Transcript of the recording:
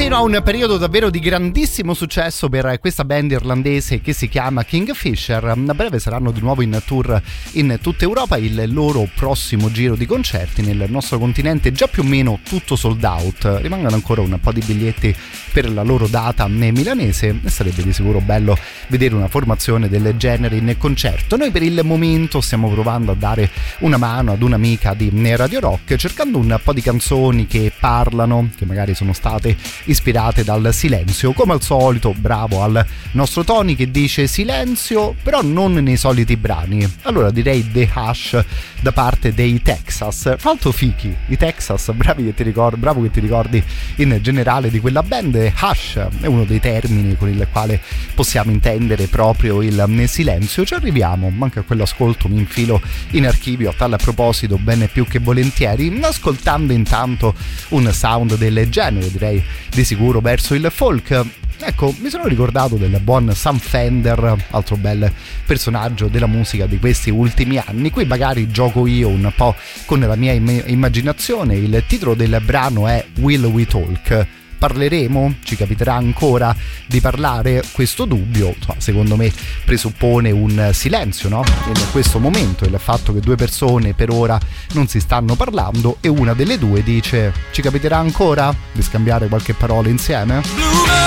fino a un periodo davvero di grandissimo successo per questa band irlandese che si chiama Kingfisher. A breve saranno di nuovo in tour in tutta Europa. Il loro prossimo giro di concerti nel nostro continente è già più o meno tutto sold out. Rimangono ancora un po' di biglietti per la loro data milanese e sarebbe di sicuro bello vedere una formazione del genere in concerto. Noi per il momento stiamo provando a dare una mano ad un'amica di Radio Rock, cercando un po' di canzoni che parlano, che magari sono state ispirate dal silenzio. Come al solito, bravo al nostro Tony che dice silenzio, però non nei soliti brani. Allora direi The Hush da parte dei Texas. Fra l'altro fichi, i Texas, bravo che ti ricordi in generale di quella band. Hush è uno dei termini con il quale possiamo intendere proprio il silenzio. Ci arriviamo, anche a quell'ascolto mi infilo in archivio a tal proposito ben più che volentieri, ascoltando intanto un sound del genere, direi di sicuro verso il folk. Ecco, mi sono ricordato del buon Sam Fender, altro bel personaggio della musica di questi ultimi anni. Qui magari gioco io un po' con la mia immaginazione. Il titolo del brano è Will We Talk? Parleremo? Ci capiterà ancora di parlare? Questo dubbio, secondo me, presuppone un silenzio, no? In questo momento il fatto che due persone per ora non si stanno parlando e una delle due dice: ci capiterà ancora di scambiare qualche parola insieme?